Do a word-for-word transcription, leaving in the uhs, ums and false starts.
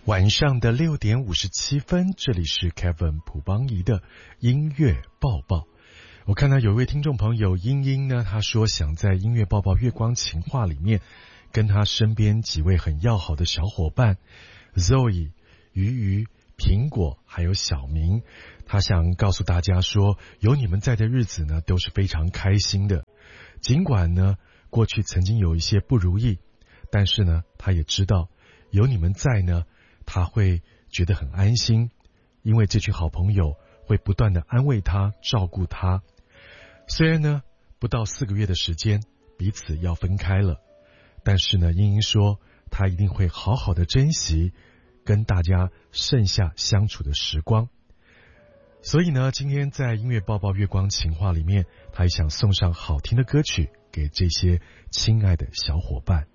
晚上的六点五十七分，这里是 Kevin 蒲邦仪的音乐报报。我看到有一位听众朋友英英呢，他说想在音乐报报月光情话里面跟他身边几位很要好的小伙伴 Zoe、鱼鱼、苹果还有小明，他想告诉大家说，有你们在的日子呢都是非常开心的。尽管呢过去曾经有一些不如意，但是呢他也知道有你们在呢，他会觉得很安心，因为这群好朋友会不断的安慰他，照顾他。虽然呢不到四个月的时间彼此要分开了，但是呢英英说他一定会好好的珍惜跟大家剩下相处的时光。所以呢今天在音乐报报月光情话里面，他也想送上好听的歌曲给这些亲爱的小伙伴。